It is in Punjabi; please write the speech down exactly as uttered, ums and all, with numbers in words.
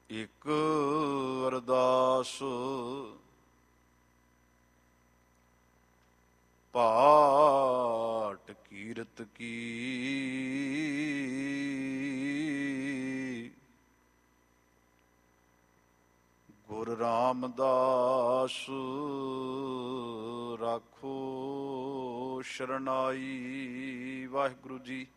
ਇਕ ਅਰਦਾਸ ਪਾਟ ਕੀਰਤ ਕੀ, ਗੁਰ ਰਾਮਦਾਸ ਰਾਖੋ ਸ਼ਰਨਾਈ। ਵਾਹਿਗੁਰੂ ਜੀ।